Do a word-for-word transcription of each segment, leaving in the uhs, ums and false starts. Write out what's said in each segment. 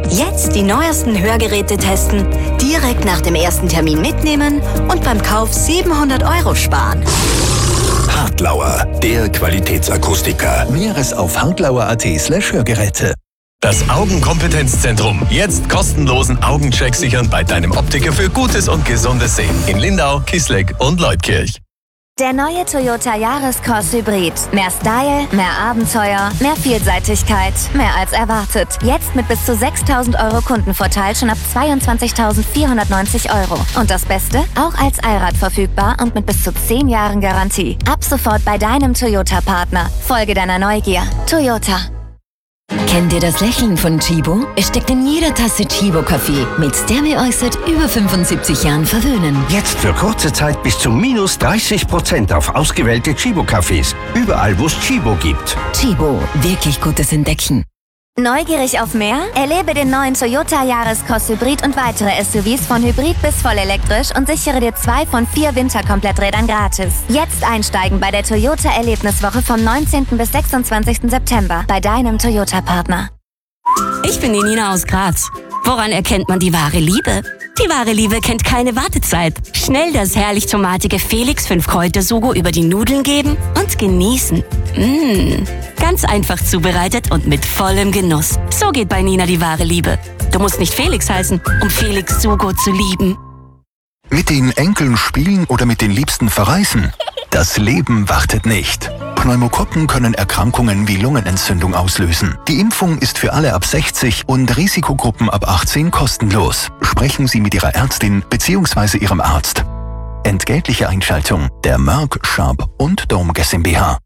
Jetzt die neuesten Hörgeräte testen, direkt nach dem ersten Termin mitnehmen und beim Kauf siebenhundert Euro sparen. Hartlauer, der Qualitätsakustiker. Mehres auf hartlauer.at slash Hörgeräte. Das Augenkompetenzzentrum. Jetzt kostenlosen Augencheck sichern bei deinem Optiker für gutes und gesundes Sehen. In Lindau, Kisleck und Leutkirch. Der neue Toyota Yaris-Cross Hybrid. Mehr Style, mehr Abenteuer, mehr Vielseitigkeit, mehr als erwartet. Jetzt mit bis zu sechstausend Euro Kundenvorteil schon ab zweiundzwanzigtausendvierhundertneunzig Euro. Und das Beste? Auch als Allrad verfügbar und mit bis zu zehn Jahren Garantie. Ab sofort bei deinem Toyota-Partner. Folge deiner Neugier. Toyota. Kennt ihr das Lächeln von Chibo? Es steckt in jeder Tasse Chibo-Kaffee, mit der wir euch seit über fünfundsiebzig Jahren verwöhnen. Jetzt für kurze Zeit bis zu minus dreißig Prozent auf ausgewählte Chibo-Cafés. Überall, wo es Chibo gibt. Chibo, wirklich gutes Entdecken. Neugierig auf mehr? Erlebe den neuen Toyota Yaris-Cross Hybrid und weitere S U Vs von Hybrid bis vollelektrisch und sichere dir zwei von vier Winterkompletträdern gratis. Jetzt einsteigen bei der Toyota Erlebniswoche vom neunzehnten bis sechsundzwanzigsten September bei deinem Toyota-Partner. Ich bin die Nina aus Graz. Woran erkennt man die wahre Liebe? Die wahre Liebe kennt keine Wartezeit. Schnell das herrlich tomatige Felix fünf Kräuter Sugo über die Nudeln geben und genießen. Mmh. Ganz einfach zubereitet und mit vollem Genuss. So geht bei Nina die wahre Liebe. Du musst nicht Felix heißen, um Felix Sugo zu lieben. Mit den Enkeln spielen oder mit den Liebsten verreisen? Das Leben wartet nicht. Pneumokokken können Erkrankungen wie Lungenentzündung auslösen. Die Impfung ist für alle ab sechzig und Risikogruppen ab achtzehn kostenlos. Sprechen Sie mit Ihrer Ärztin bzw. Ihrem Arzt. Entgeltliche Einschaltung der Merck, Sharp und Dome GmbH.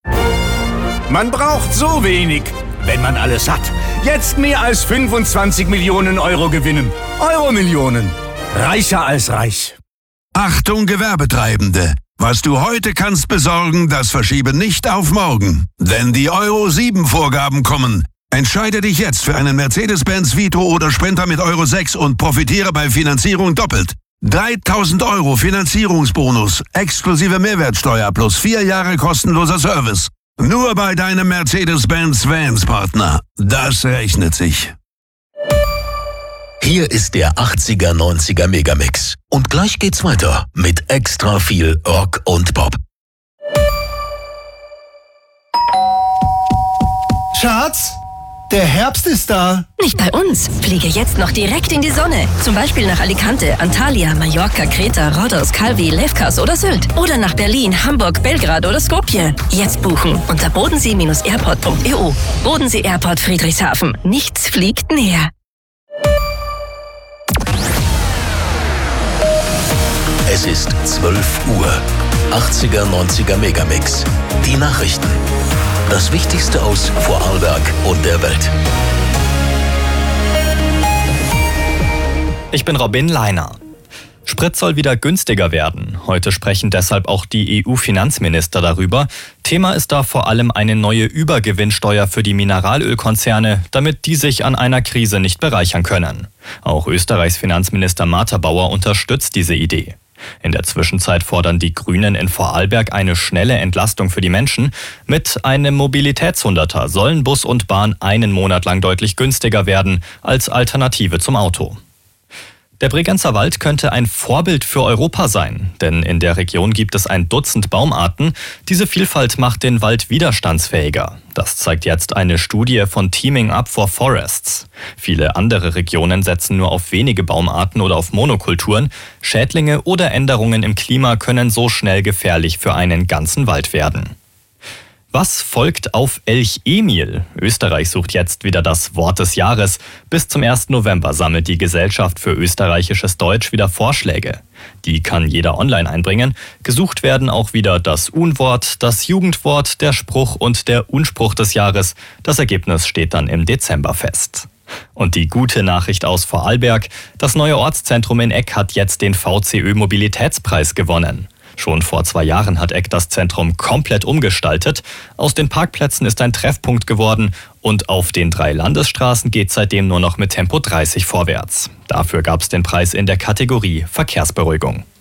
Man braucht so wenig, wenn man alles hat. Jetzt mehr als fünfundzwanzig Millionen Euro gewinnen. Euro-Millionen. Reicher als reich. Achtung Gewerbetreibende! Was du heute kannst besorgen, das verschiebe nicht auf morgen. Denn die Euro sieben Vorgaben kommen. Entscheide dich jetzt für einen Mercedes-Benz Vito oder Sprinter mit Euro sechs und profitiere bei Finanzierung doppelt. dreitausend Euro Finanzierungsbonus, exklusive Mehrwertsteuer plus vier Jahre kostenloser Service. Nur bei deinem Mercedes-Benz Vans-Partner. Das rechnet sich. Hier ist der achtziger neunziger Megamix. Und gleich geht's weiter mit extra viel Rock und Pop. Schatz, der Herbst ist da. Nicht bei uns. Fliege jetzt noch direkt in die Sonne. Zum Beispiel nach Alicante, Antalya, Mallorca, Kreta, Rhodos, Calvi, Lefkas oder Sylt. Oder nach Berlin, Hamburg, Belgrad oder Skopje. Jetzt buchen unter bodensee Bindestrich airport Punkt e u. Bodensee Airport Friedrichshafen. Nichts fliegt näher. Es ist zwölf Uhr. achtziger neunziger Megamix. Die Nachrichten. Das Wichtigste aus Vorarlberg und der Welt. Ich bin Robin Leiner. Sprit soll wieder günstiger werden. Heute sprechen deshalb auch die E U-Finanzminister darüber. Thema ist da vor allem eine neue Übergewinnsteuer für die Mineralölkonzerne, damit die sich an einer Krise nicht bereichern können. Auch Österreichs Finanzminister Materbauer unterstützt diese Idee. In der Zwischenzeit fordern die Grünen in Vorarlberg eine schnelle Entlastung für die Menschen. Mit einem Mobilitätshunderter sollen Bus und Bahn einen Monat lang deutlich günstiger werden als Alternative zum Auto. Der Bregenzer Wald könnte ein Vorbild für Europa sein, denn in der Region gibt es ein Dutzend Baumarten. Diese Vielfalt macht den Wald widerstandsfähiger. Das zeigt jetzt eine Studie von Teaming Up for Forests. Viele andere Regionen setzen nur auf wenige Baumarten oder auf Monokulturen. Schädlinge oder Änderungen im Klima können so schnell gefährlich für einen ganzen Wald werden. Was folgt auf Elch Emil? Österreich sucht jetzt wieder das Wort des Jahres. Bis zum ersten November sammelt die Gesellschaft für österreichisches Deutsch wieder Vorschläge. Die kann jeder online einbringen. Gesucht werden auch wieder das Unwort, das Jugendwort, der Spruch und der Unspruch des Jahres. Das Ergebnis steht dann im Dezember fest. Und die gute Nachricht aus Vorarlberg: Das neue Ortszentrum in Eck hat jetzt den V C Ö Mobilitätspreis gewonnen. Schon vor zwei Jahren hat Eck das Zentrum komplett umgestaltet. Aus den Parkplätzen ist ein Treffpunkt geworden und auf den drei Landesstraßen geht seitdem nur noch mit Tempo dreißig vorwärts. Dafür gab es den Preis in der Kategorie Verkehrsberuhigung.